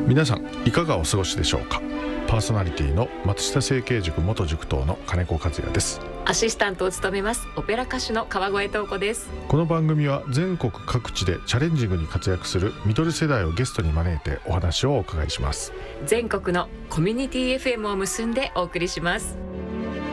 皆さんいかがお過ごしでしょうか。パーソナリティの松下整形塾元塾頭の金子和也です。 アシスタントを務めますオペラ歌手の川越東子です。 この番組は全国各地でチャレンジングに活躍するミドル世代をゲストに招いてお話をお伺いします。 全国のコミュニティ FM を結んでお送りします。